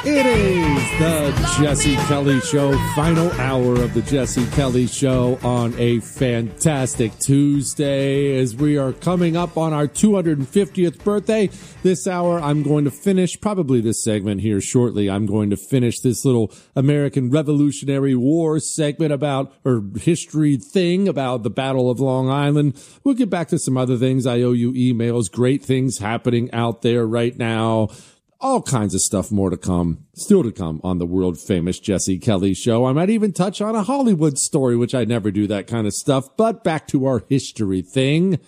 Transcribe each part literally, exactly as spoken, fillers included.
It is the Jesse Kelly Show, final hour of the Jesse Kelly Show on a fantastic Tuesday as we are coming up on our two hundred fiftieth birthday. This hour, I'm going to finish, probably this segment here shortly, I'm going to finish this little American Revolutionary War segment about, or history thing about the Battle of Long Island. We'll get back to some other things. I owe you emails, great things happening out there right now. All kinds of stuff more to come, still to come on the world famous Jesse Kelly Show. I might even touch on a Hollywood story, which I never do that kind of stuff. But back to our history thing.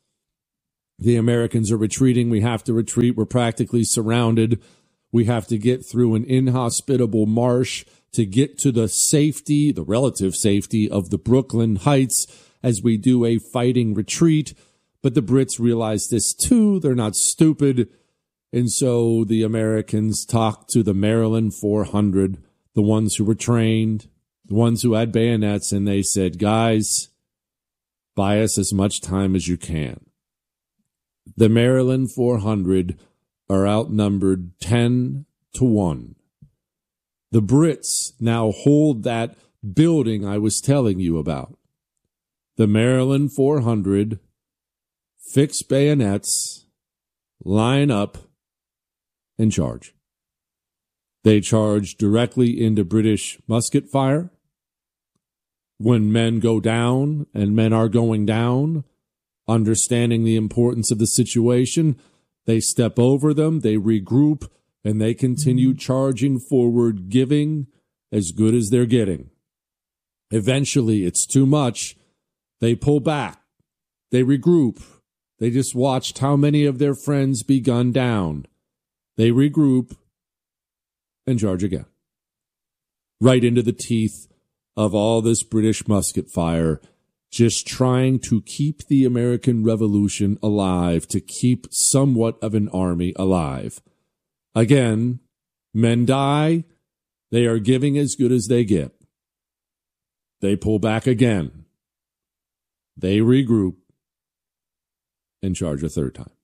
The Americans are retreating. We have to retreat. We're practically surrounded. We have to get through an inhospitable marsh to get to the safety, the relative safety of the Brooklyn Heights as we do a fighting retreat. But the Brits realize this too. They're not stupid. And so the Americans talked to the Maryland four hundred, the ones who were trained, the ones who had bayonets, and they said, guys, buy us as much time as you can. The Maryland four hundred are outnumbered ten to one. The Brits now hold that building I was telling you about. The Maryland four hundred fix bayonets, line up, and charge. They charge directly into British musket fire. When men go down, and men are going down, understanding the importance of the situation, they step over them, they regroup, and they continue charging forward, giving as good as they're getting. Eventually, it's too much. They pull back. They regroup. They just watched how many of their friends be gunned down. They regroup and charge again. Right into the teeth of all this British musket fire, just trying to keep the American Revolution alive, to keep somewhat of an army alive. Again, men die. They are giving as good as they get. They pull back again. They regroup and charge a third time.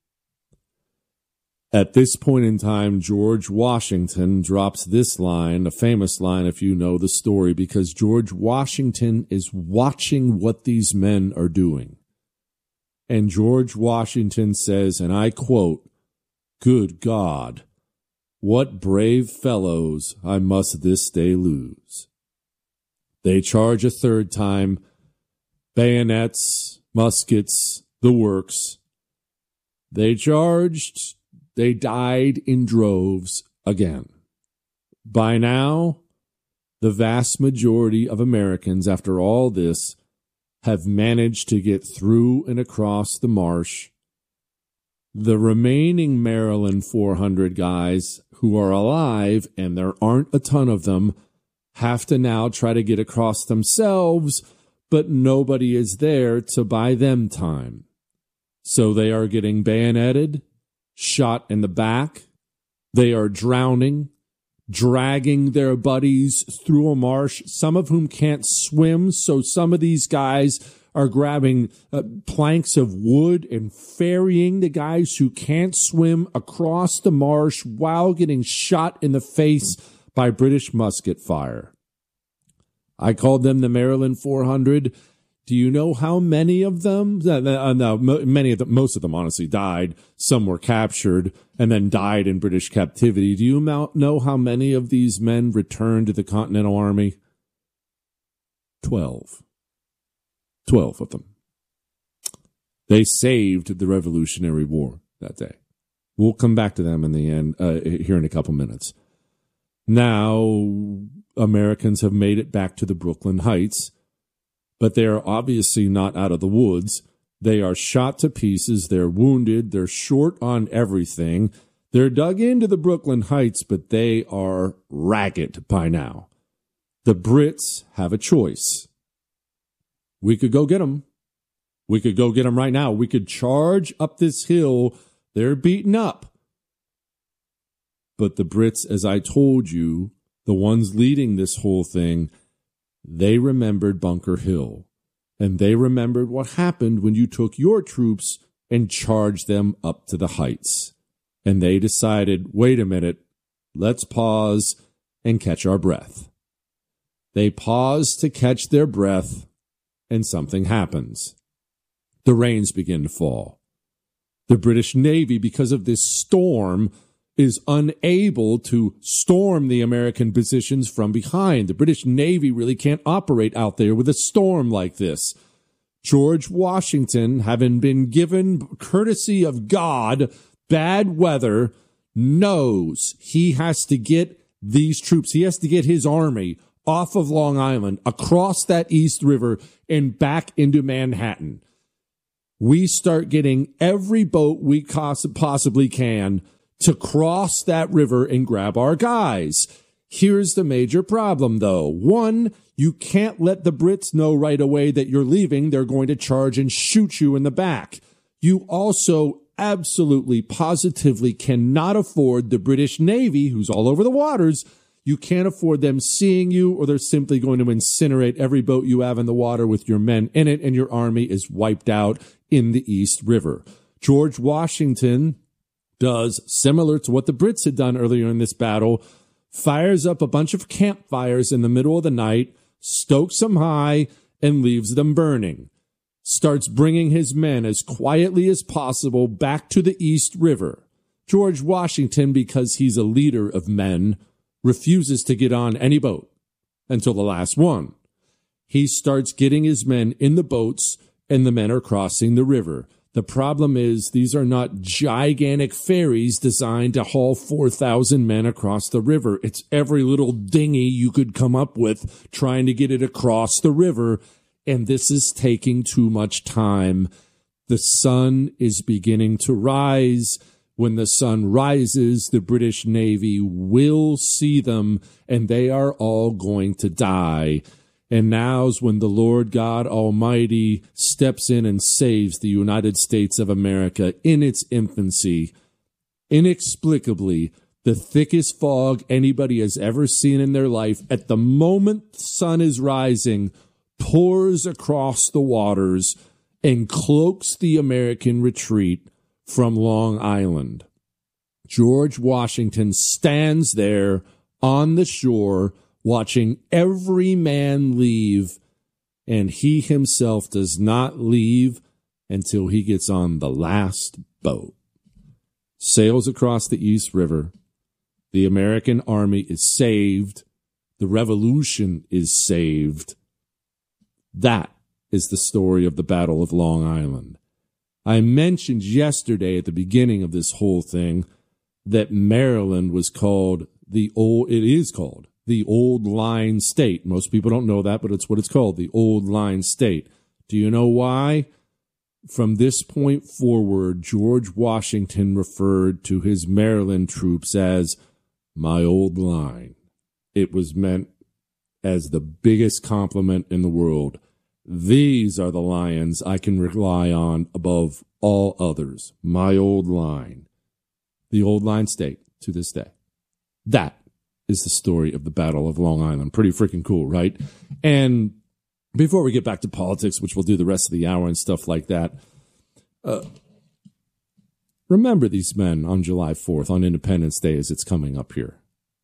At this point in time, George Washington drops this line, a famous line if you know the story, because George Washington is watching what these men are doing. And George Washington says, and I quote, "Good God, what brave fellows I must this day lose." They charge a third time, bayonets, muskets, the works. They charged. They died in droves again. By now, the vast majority of Americans, after all this, have managed to get through and across the marsh. The remaining Maryland four hundred guys who are alive, and there aren't a ton of them, have to now try to get across themselves, but nobody is there to buy them time. So they are getting bayoneted, shot in the back. They are drowning, dragging their buddies through a marsh, some of whom can't swim. So some of these guys are grabbing uh, planks of wood and ferrying the guys who can't swim across the marsh while getting shot in the face by British musket fire. I called them the Maryland four hundred. Do you know how many of them? Uh, no, many of them, most of them honestly died. Some were captured and then died in British captivity. Do you know how many of these men returned to the Continental Army? Twelve. Twelve of them. They saved the Revolutionary War that day. We'll come back to them in the end, uh, here in a couple minutes. Now, Americans have made it back to the Brooklyn Heights. But they are obviously not out of the woods. They are shot to pieces. They're wounded. They're short on everything. They're dug into the Brooklyn Heights, but they are ragged by now. The Brits have a choice. We could go get them. We could go get them right now. We could charge up this hill. They're beaten up. But the Brits, as I told you, the ones leading this whole thing, they remembered Bunker Hill, and they remembered what happened when you took your troops and charged them up to the heights. And they decided, wait a minute, let's pause and catch our breath. They pause to catch their breath, and something happens. The rains begin to fall. The British Navy, because of this storm, is unable to storm the American positions from behind. The British Navy really can't operate out there with a storm like this. George Washington, having been given courtesy of God bad weather, knows he has to get these troops, he has to get his army off of Long Island, across that East River, and back into Manhattan. We start getting every boat we possibly can to cross that river and grab our guys. Here's the major problem, though. One, you can't let the Brits know right away that you're leaving. They're going to charge and shoot you in the back. You also absolutely, positively cannot afford the British Navy, who's all over the waters. You can't afford them seeing you, or they're simply going to incinerate every boat you have in the water with your men in it, and your army is wiped out in the East River. George Washington does similar to what the Brits had done earlier in this battle, fires up a bunch of campfires in the middle of the night, stokes them high, and leaves them burning. Starts bringing his men as quietly as possible back to the East River. George Washington, because he's a leader of men, refuses to get on any boat until the last one. He starts getting his men in the boats, and the men are crossing the river. The problem is these are not gigantic ferries designed to haul four thousand men across the river. It's every little dinghy you could come up with trying to get it across the river, and this is taking too much time. The sun is beginning to rise. When the sun rises, the British Navy will see them, and they are all going to die. And now's when the Lord God Almighty steps in and saves the United States of America in its infancy. Inexplicably, the thickest fog anybody has ever seen in their life, at the moment the sun is rising, pours across the waters and cloaks the American retreat from Long Island. George Washington stands there on the shore, watching every man leave, and he himself does not leave until he gets on the last boat. Sails across the East River. The American army is saved. The revolution is saved. That is the story of the Battle of Long Island. I mentioned yesterday at the beginning of this whole thing that Maryland was called the old, it is called the Old Line State. Most people don't know that, but it's what it's called, the Old Line State. Do you know why? From this point forward, George Washington referred to his Maryland troops as my old line. It was meant as the biggest compliment in the world. These are the lions I can rely on above all others. My old line. The Old Line State to this day. That is the story of the Battle of Long Island. Pretty freaking cool, right? And before we get back to politics, which we'll do the rest of the hour and stuff like that, uh, remember these men on July fourth, on Independence Day, as it's coming up here.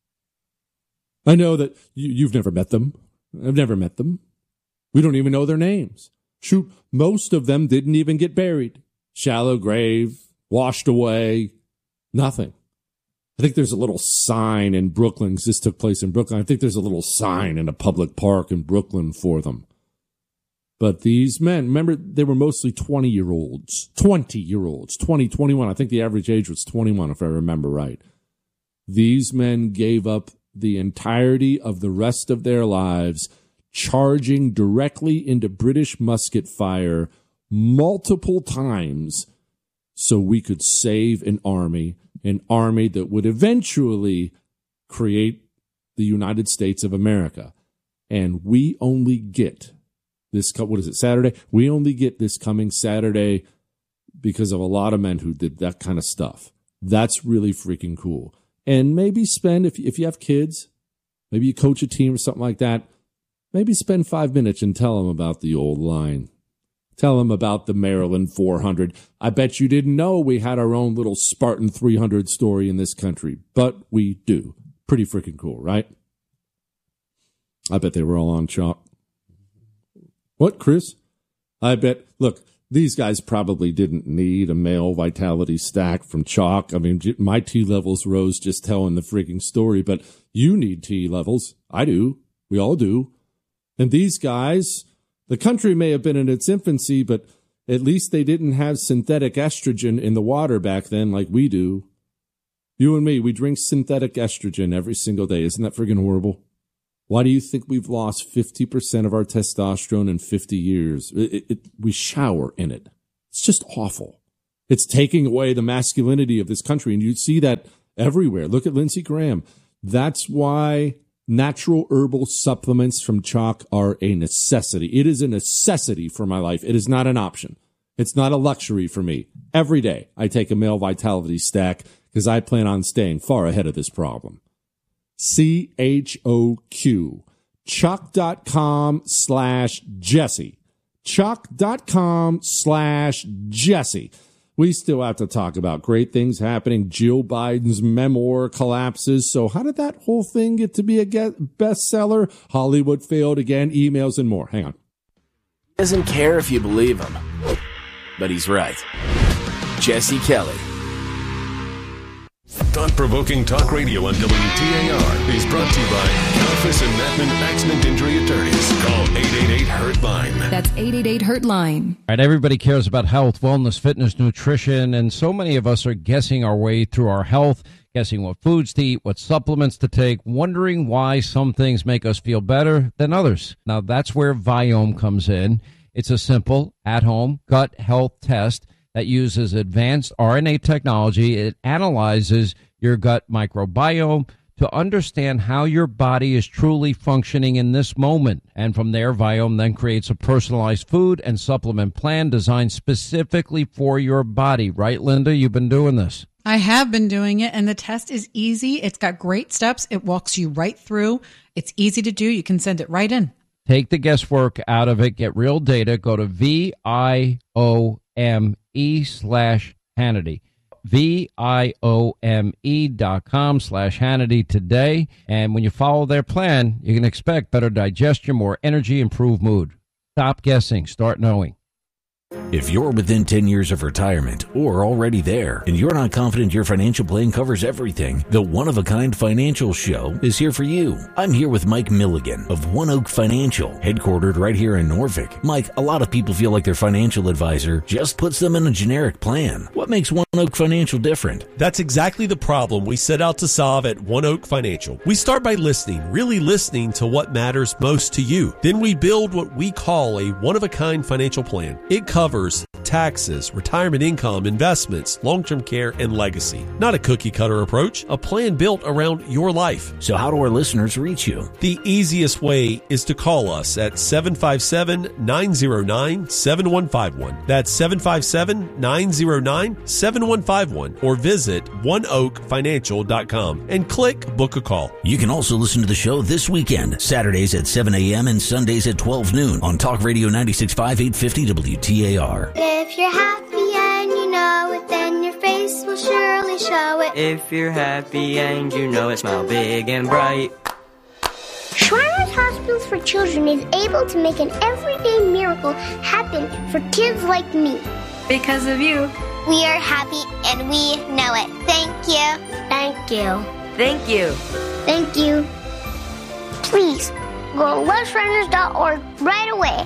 I know that you, you've never met them. I've never met them. We don't even know their names. Shoot, most of them didn't even get buried. Shallow grave, washed away, nothing. I think there's a little sign in Brooklyn, because this took place in Brooklyn. I think there's a little sign in a public park in Brooklyn for them. But these men, remember, they were mostly twenty-year-olds. twenty-year-olds. twenty, twenty-one. I think the average age was twenty-one, if I remember right. These men gave up the entirety of the rest of their lives charging directly into British musket fire multiple times so we could save an army, an army that would eventually create the United States of America. And we only get this, what is it, Saturday? We only get this coming Saturday because of a lot of men who did that kind of stuff. That's really freaking cool. And maybe spend, if, if you have kids, maybe you coach a team or something like that, maybe spend five minutes and tell them about the old line. Tell them about the Maryland four hundred. I bet you didn't know we had our own little Spartan three hundred story in this country, but we do. Pretty freaking cool, right? I bet they were all on chalk. What, Chris? I bet, look, these guys probably didn't need a male vitality stack from chalk. I mean, my T levels rose just telling the freaking story, but you need T levels. I do. We all do. And these guys, the country may have been in its infancy, but at least they didn't have synthetic estrogen in the water back then like we do. You and me, we drink synthetic estrogen every single day. Isn't that friggin' horrible? Why do you think we've lost fifty percent of our testosterone in fifty years? It, it, it, we shower in it. It's just awful. It's taking away the masculinity of this country, and you see that everywhere. Look at Lindsey Graham. That's why natural herbal supplements from chalk are a necessity. It is a necessity for my life. It is not an option. It's not a luxury for me. Every day I take a male vitality stack because I plan on staying far ahead of this problem. C H O Q. Chalk.com slash Jesse. Chalk.com slash Jesse. We still have to talk about great things happening. Jill Biden's memoir collapses. So how did that whole thing get to be a bestseller? Hollywood failed again. Emails and more. Hang on. Doesn't care if you believe him, but he's right. Jesse Kelly. Thought-provoking talk radio on W T A R is brought to you by Kalfas and Mattman Accident Injury Attorneys. Call eight eight eight, hurt line. That's eight eight eight, hurt line. All right, everybody cares about health, wellness, fitness, nutrition, and so many of us are guessing our way through our health, guessing what foods to eat, what supplements to take, wondering why some things make us feel better than others. Now, that's where Viome comes in. It's a simple, at-home gut health test that uses advanced R N A technology. It analyzes your gut microbiome to understand how your body is truly functioning in this moment. And from there, Viome then creates a personalized food and supplement plan designed specifically for your body. Right, Linda? You've been doing this. I have been doing it, and the test is easy. It's got great steps. It walks you right through. It's easy to do. You can send it right in. Take the guesswork out of it. Get real data. Go to V I O M E slash Hannity. V I O M E dot com slash Hannity today. And when you follow their plan, you can expect better digestion, more energy, improved mood. Stop guessing. Start knowing. If you're within ten years of retirement or already there and you're not confident your financial plan covers everything, the One of a Kind Financial Show is here for you. I'm here with Mike Milligan of One Oak Financial, headquartered right here in Norfolk. Mike, a lot of people feel like their financial advisor just puts them in a generic plan. What makes One Oak Financial different? That's exactly the problem we set out to solve at One Oak Financial. We start by listening, really listening to what matters most to you. Then we build what we call a one-of-a-kind financial plan. It covers taxes, retirement income, investments, long-term care, and legacy. Not a cookie-cutter approach, a plan built around your life. So how do our listeners reach you? The easiest way is to call us at seven five seven, nine zero nine, seven one five one. That's seven five seven, nine zero nine, seven one five one. Or visit one oak financial dot com and click Book a Call. You can also listen to the show this weekend, Saturdays at seven a.m. and Sundays at twelve noon on Talk Radio ninety-six point five, eight fifty W T A R. If you're happy and you know it, then your face will surely show it. If you're happy and you know it, smile big and bright. Shriners Hospitals for Children is able to make an everyday miracle happen for kids like me. Because of you. We are happy and we know it. Thank you. Thank you. Thank you. Thank you. Please, go to love shriners dot org right away.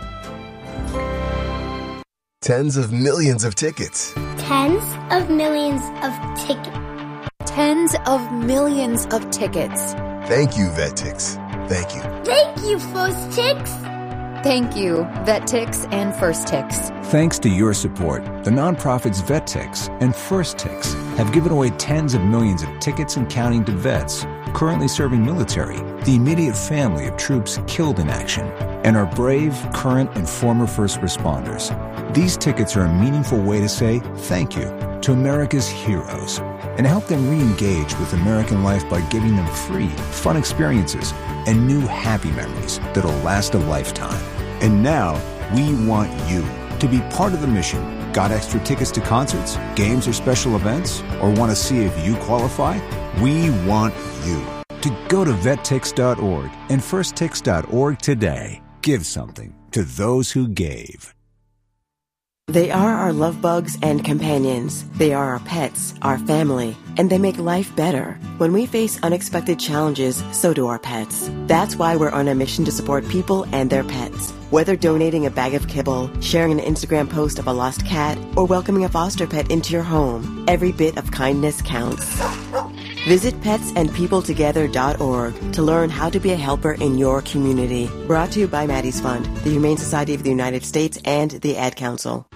Tens of millions of tickets. Tens of millions of tickets. Tens of millions of tickets. Thank you, VetTix. Thank you. Thank you, First Tix. Thank you, VetTix and First Tix. Thanks to your support, the nonprofits VetTix and First Tix have given away tens of millions of tickets and counting to vets currently serving military, the immediate family of troops killed in action, and our brave, current, and former first responders. These tickets are a meaningful way to say thank you to America's heroes and help them re-engage with American life by giving them free, fun experiences and new happy memories that'll last a lifetime. And now, we want you to be part of the mission. Got extra tickets to concerts, games, or special events? Or want to see if you qualify? We want you. to go to vet tix dot org and first tix dot org today. Give something to those who gave. They are our love bugs and companions. They are our pets, our family, and they make life better. When we face unexpected challenges, so do our pets. That's why we're on a mission to support people and their pets. Whether donating a bag of kibble, sharing an Instagram post of a lost cat, or welcoming a foster pet into your home, every bit of kindness counts. Visit pets and people together dot org to learn how to be a helper in your community. Brought to you by Maddie's Fund, the Humane Society of the United States, and the Ad Council.